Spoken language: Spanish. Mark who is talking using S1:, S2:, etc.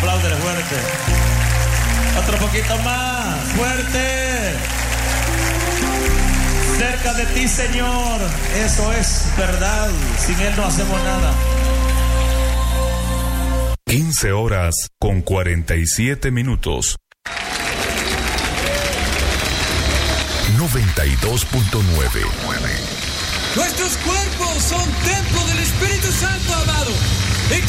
S1: Apláudele fuerte. Otro poquito más. Fuerte. Cerca de ti, Señor. Eso es verdad. Sin Él no hacemos nada.
S2: 15 horas con 47 minutos. 92.9.
S3: Nuestros cuerpos son templo del Espíritu Santo, amado.